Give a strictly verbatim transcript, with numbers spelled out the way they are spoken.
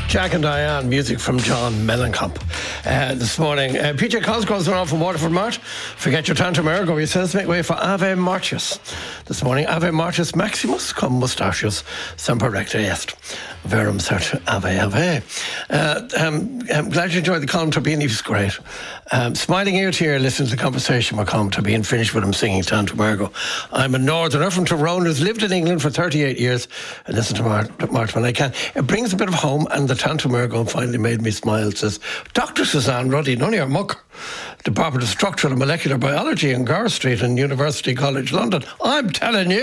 Jack and Diane, music from John Mellencamp. Uh, this morning, uh, P J Cosgrove's run off from Waterford Mart. Forget your Tantum Ergo, he says, make way for Ave Martius. This morning, Ave Martius Maximus, cum mustachius, semper recta est. Verum cert Ave Ave. Uh, um, I'm glad you enjoyed the Colm Turbini, he was great. Um, smiling ear to ear, listen to the conversation with Colm Turbini, finished with him singing Tantum Ergo. I'm a northerner from Tyrone who's lived in England for thirty-eight years. And listen to Mart, Mart when I can. It brings a bit of home, and the Tantum Ergo finally made me smile, says Doctor Suzanne Ruddy, none of your muck. Department of Structural and Molecular Biology in Gar Street in University College London. I'm telling you.